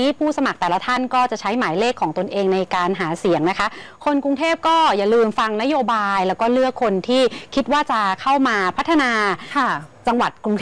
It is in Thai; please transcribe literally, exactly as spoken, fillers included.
ผู้สมัครแต่ละท่านก็จะใช้หมายเลขของตนเองในการหาเสียงนะคะคนกรุงเทพก็อย่าลืมฟังนโยบายแล้วก็เลือกคนที่คิดว่าจะเข้ามาพัฒนาจังหวัดกรุงเทพ